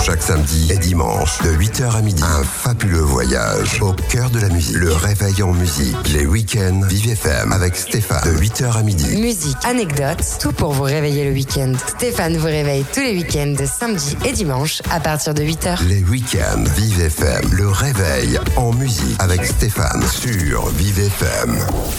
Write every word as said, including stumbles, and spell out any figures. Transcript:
Chaque samedi et dimanche, de huit heures à midi, un fabuleux voyage au cœur de la musique. Le réveil en musique. Les week-ends Vive F M avec Stéphane, de huit heures à midi. Musique, anecdotes, tout pour vous réveiller le week-end. Stéphane vous réveille tous les week-ends, samedi et dimanche, à partir de huit heures. Les week-ends Vive F M. Le réveil en musique avec Stéphane sur Vive F M.